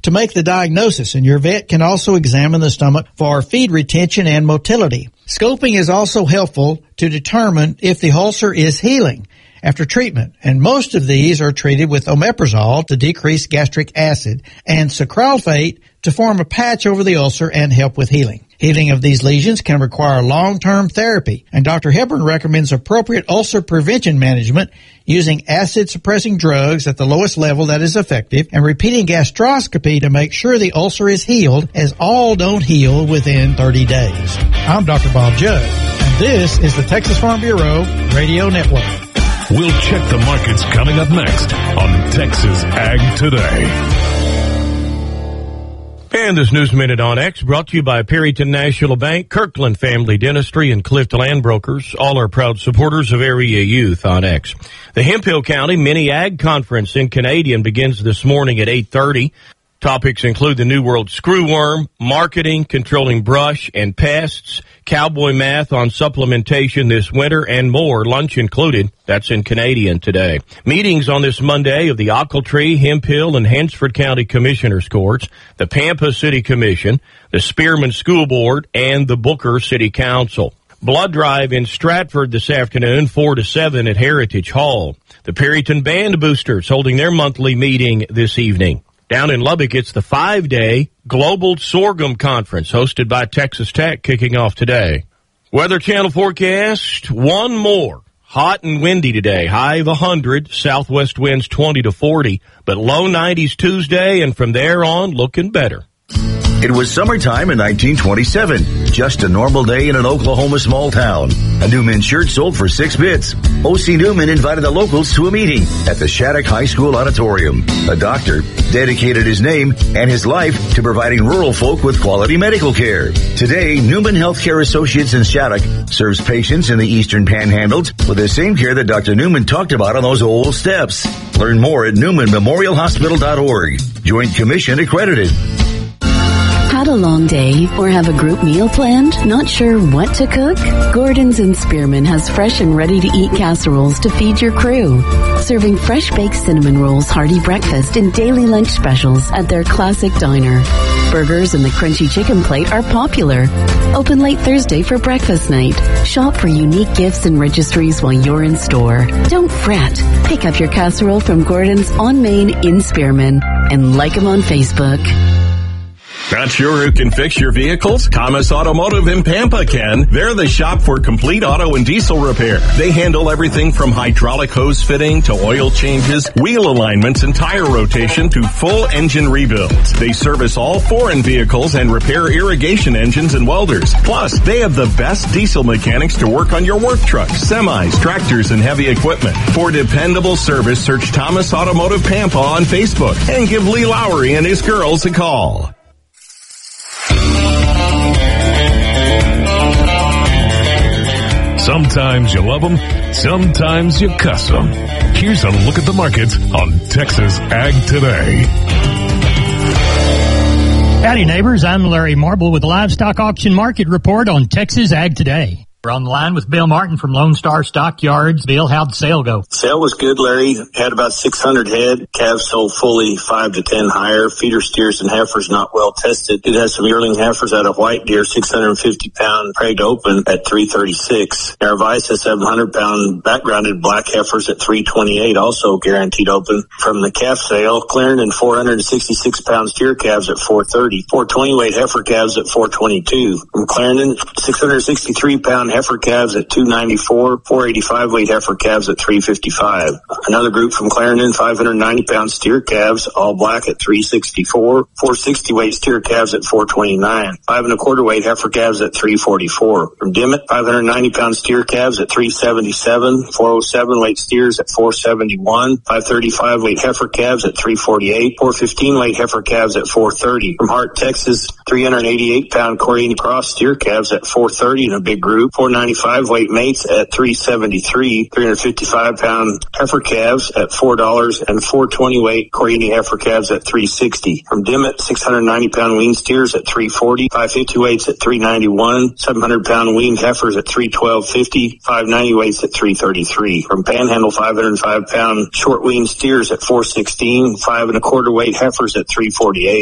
to make the diagnosis, and your vet can also examine the stomach for feed retention and motility. Scoping is also helpful to determine if the ulcer is healing after treatment, and most of these are treated with omeprazole to decrease gastric acid and sucralfate to form a patch over the ulcer and help with healing. Healing of these lesions can require long-term therapy, and Dr. Hepburn recommends appropriate ulcer prevention management using acid-suppressing drugs at the lowest level that is effective and repeating gastroscopy to make sure the ulcer is healed, as all don't heal within 30 days. I'm Dr. Bob Judd, and this is the Texas Farm Bureau Radio Network. We'll check the markets coming up next on Texas Ag Today. And this News Minute on X brought to you by Perryton National Bank, Kirkland Family Dentistry, and Clift Land Brokers. All are proud supporters of Area Youth on X. The Hemphill County Mini Ag Conference in Canadian begins this morning at 8:30. Topics include the New World Screwworm, marketing, controlling brush and pests, cowboy math on supplementation this winter, and more, lunch included. That's in Canadian today. Meetings on this Monday of the Ochiltree, Hemphill, and Hansford County Commissioners Courts, the Pampa City Commission, the Spearman School Board, and the Booker City Council. Blood drive in Stratford this afternoon, 4 to 7 at Heritage Hall. The Perryton Band Boosters holding their monthly meeting this evening. Down in Lubbock, it's the 5-day Global Sorghum Conference hosted by Texas Tech kicking off today. Weather Channel forecast, one more. Hot and windy today, high of 100, southwest winds 20 to 40, but low 90s Tuesday, and from there on, looking better. It was summertime in 1927. Just a normal day in an Oklahoma small town. A Newman shirt sold for 6 bits. O.C. Newman invited the locals to a meeting at the Shattuck High School auditorium. A doctor dedicated his name and his life to providing rural folk with quality medical care. Today, Newman Healthcare Associates in Shattuck serves patients in the Eastern Panhandles with the same care that Dr. Newman talked about on those old steps. Learn more at NewmanMemorialHospital.org. Joint Commission accredited. Had a long day or have a group meal planned? Not sure what to cook? Gordon's in Spearman has fresh and ready-to-eat casseroles to feed your crew. Serving fresh baked cinnamon rolls, hearty breakfast, and daily lunch specials at their classic diner. Burgers and the crunchy chicken plate are popular. Open late Thursday for breakfast night. Shop for unique gifts and registries while you're in store. Don't fret. Pick up your casserole from Gordon's on Main in Spearman and like them on Facebook. Not sure who can fix your vehicles? Thomas Automotive in Pampa can. They're the shop for complete auto and diesel repair. They handle everything from hydraulic hose fitting to oil changes, wheel alignments, and tire rotation to full engine rebuilds. They service all foreign vehicles and repair irrigation engines and welders. Plus, they have the best diesel mechanics to work on your work trucks, semis, tractors, and heavy equipment. For dependable service, search Thomas Automotive Pampa on Facebook and give Lee Lowry and his girls a call. Sometimes you love them, sometimes you cuss them. Here's a look at the markets on Texas Ag Today. Howdy, neighbors. I'm Larry Marble with the Livestock Auction Market Report on Texas Ag Today. We're on the line with Bill Martin from Lone Star Stockyards. Bill, how'd the sale go? Sale was good, Larry. Had about 600 head. Calves sold fully 5 to 10 higher. Feeder steers and heifers not well tested. It has some yearling heifers out of white deer, 650 pound preg open at 336. Narvaez 700 pound backgrounded black heifers at 328, also guaranteed open. From the calf sale, Clarendon 466 pound steer calves at 430. 420 weight heifer calves at 422. From Clarendon, 663 pound heifer calves at 294, 485 weight heifer calves at 355. Another group from Clarendon, 590 pound steer calves, all black at 364, 460 weight steer calves at 429, 5 1/4 weight heifer calves at 344. From Dimmitt, 590 pound steer calves at 377, 407 weight steers at 471, 535 weight heifer calves at 348, 415 weight heifer calves at 430. From Hart, Texas, 388 pound Corrientes Cross steer calves at 430 in a big group. 495 weight mates at 373, 355 pound heifer calves at $4, and 420 weight Corrientes heifer calves at 360. From Dimmitt, 690 pound weaned steers at 340, 550 weights at 391, 700 pound weaned heifers at 312.50, 590 weights at 333. From Panhandle, 505 pound short weaned steers at 416, 5 1/4 weight heifers at 348.